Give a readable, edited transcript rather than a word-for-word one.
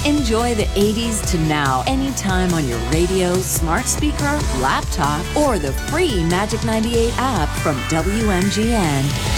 Enjoy the 80s to now anytime on your radio, smart speaker, laptop, or the free Magic 98 app from WMGN.